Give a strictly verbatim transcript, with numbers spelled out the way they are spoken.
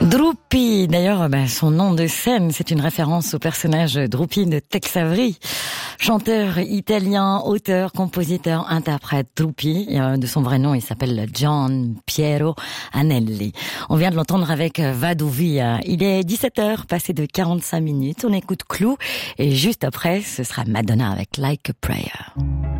Drupi, d'ailleurs, ben, son nom de scène, c'est une référence au personnage Drupi de Tex Avery, chanteur italien, auteur, compositeur, interprète. Drupi, euh, de son vrai nom, il s'appelle Gian Piero Anelli. On vient de l'entendre avec Vado Via. Il est dix-sept heures, passé de quarante-cinq minutes. On écoute Clou et juste après, ce sera Madonna avec Like a Prayer.